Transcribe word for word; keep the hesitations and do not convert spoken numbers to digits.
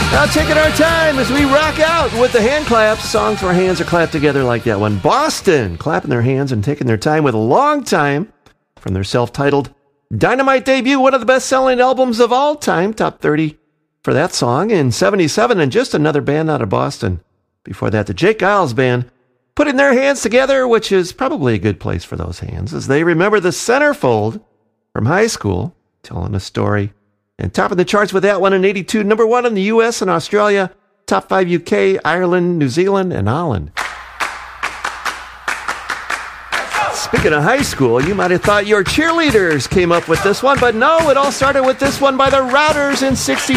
Now taking our time as we rock out with the hand claps. Songs where hands are clapped together like that one. Boston, clapping their hands and taking their time with a long time from their self-titled Dynamite debut, one of the best-selling albums of all time, top thirty for that song in seventy-seven, and just another band out of Boston. Before that, the Jake Giles Band, putting their hands together, which is probably a good place for those hands, as they remember the centerfold from high school, telling a story. And topping the charts with that one in eighty-two, number one in the U S and Australia, top five U K, Ireland, New Zealand, and Holland. Speaking of high school, you might have thought your cheerleaders came up with this one, but no, it all started with this one by the Routers in sixty-two.